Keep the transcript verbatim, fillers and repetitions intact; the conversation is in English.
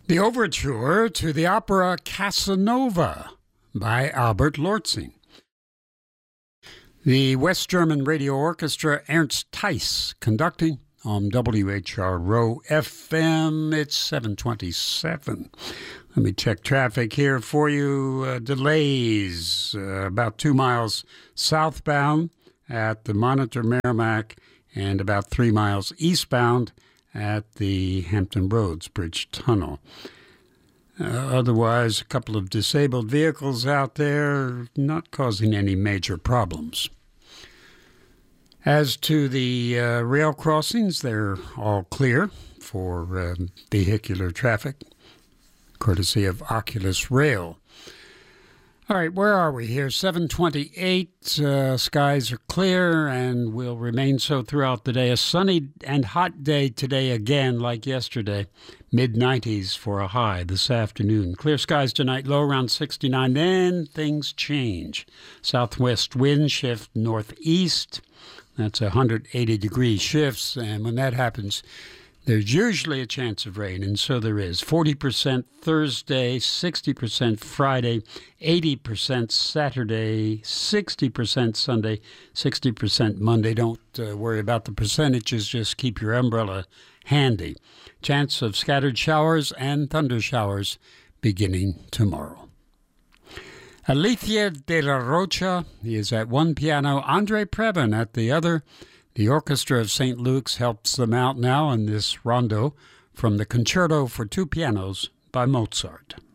The overture to the opera Casanova by Albert Lortzing. The West German Radio Orchestra, Ernst Theis, conducting on W H R O F M. It's seven twenty-seven. Let me check traffic here for you. Uh, delays uh, about two miles southbound at the Monitor Merrimack and about three miles eastbound at the Hampton Roads Bridge Tunnel. Uh, otherwise, a couple of disabled vehicles out there, not causing any major problems. As to the uh, rail crossings, they're all clear for uh, vehicular traffic, courtesy of Oculus Rail. All right, where are we here? seven twenty-eight, uh, skies are clear and will remain so throughout the day. A sunny and hot day today again, like yesterday. mid nineties for a high this afternoon. Clear skies tonight, low around sixty-nine. Then things change. Southwest wind shift northeast. That's one hundred eighty degree shifts, and when that happens, there's usually a chance of rain, and so there is. forty percent Thursday, sixty percent Friday, eighty percent Saturday, sixty percent Sunday, sixty percent Monday. Don't uh, worry about the percentages, just keep your umbrella handy. Chance of scattered showers and thunder showers beginning tomorrow. Alicia de la Rocha is at one piano, Andre Previn at the other. The Orchestra of Saint Luke's helps them out now in this rondo from the Concerto for Two Pianos by Mozart.